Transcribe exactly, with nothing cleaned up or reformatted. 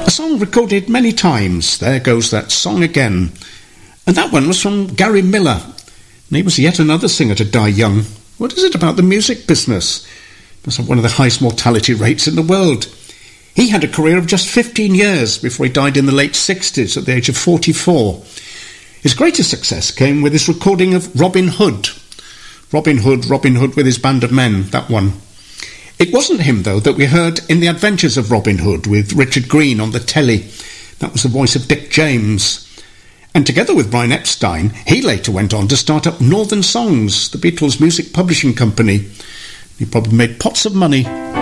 A song recorded many times. There goes that song again. And that one was from Gary Miller. And he was yet another singer to die young. What is it about the music business? It must have one of the highest mortality rates in the world. He had a career of just fifteen years before he died in the late sixties at the age of forty-four. His greatest success came with his recording of Robin Hood. Robin Hood, Robin Hood with his band of men, that one. It wasn't him, though, that we heard in The Adventures of Robin Hood with Richard Green on the telly. That was the voice of Dick James. And together with Brian Epstein, he later went on to start up Northern Songs, the Beatles' music publishing company. He probably made pots of money.